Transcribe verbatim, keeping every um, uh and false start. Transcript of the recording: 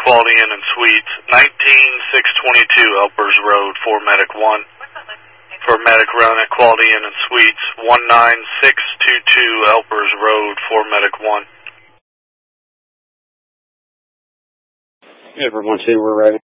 Quality Inn and Suites, nineteen six twenty-two Elpers Road, for Medic one. For Medic Run at Quality Inn and Suites, one nine six two two Elpers Road, for Medic one. Edward one two, we're ready.